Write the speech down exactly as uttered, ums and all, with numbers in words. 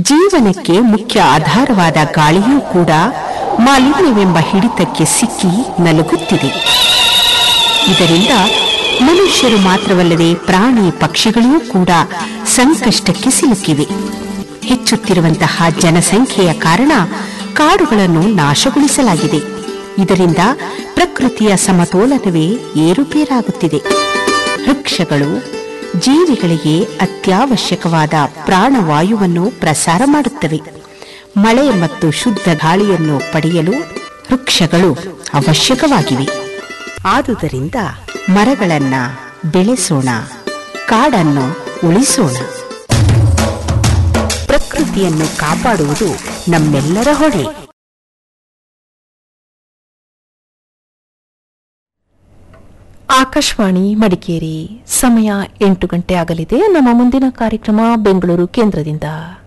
ಜೀವನಕ್ಕೆ ಮುಖ್ಯ ಆಧಾರವಾದ ಗಾಳಿಯೂ ಕೂಡ ಮಾಲಿನ್ಯವೆಂಬ ಹಿಡಿತಕ್ಕೆ ಸಿಕ್ಕಿ ನಲುಗುತ್ತಿದೆ. ಇದರಿಂದ ಮನುಷ್ಯರು ಮಾತ್ರವಲ್ಲದೆ ಪ್ರಾಣಿ ಪಕ್ಷಿಗಳೂ ಕೂಡ ಸಂಕಷ್ಟಕ್ಕೆ ಸಿಲುಕಿವೆ. ಹೆಚ್ಚುತ್ತಿರುವಂತಹ ಜನಸಂಖ್ಯೆಯ ಕಾರಣ ಕಾಡುಗಳನ್ನು ನಾಶಗೊಳಿಸಲಾಗಿದೆ. ಇದರಿಂದ ಪ್ರಕೃತಿಯ ಸಮತೋಲನವೇ ಏರುಪೇರಾಗುತ್ತಿದೆ. ವೃಕ್ಷಗಳು ಜೀವಿಗಳಿಗೆ ಅತ್ಯವಶ್ಯಕವಾದ ಪ್ರಾಣವಾಯುವನ್ನು ಪ್ರಸಾರ ಮಾಡುತ್ತವೆ. ಮಳೆ ಮತ್ತು ಶುದ್ಧ ಗಾಳಿಯನ್ನು ಪಡೆಯಲು ವೃಕ್ಷಗಳು ಅವಶ್ಯಕವಾಗಿವೆ. ಆದುದರಿಂದ ಮರಗಳನ್ನ ಬೆಳೆಸೋಣ, ಕಾಡನ್ನು ಉಳಿಸೋಣ. ಪ್ರಕೃತಿಯನ್ನು ಕಾಪಾಡುವುದು ನಮ್ಮೆಲ್ಲರ ಹೊಣೆ. ಆಕಾಶವಾಣಿ ಮಡಿಕೇರಿ, ಸಮಯ ಎಂಟು ಗಂಟೆ ಆಗಲಿದೆ. ನಮ್ಮ ಮುಂದಿನ ಕಾರ್ಯಕ್ರಮ ಬೆಂಗಳೂರು ಕೇಂದ್ರದಿಂದ.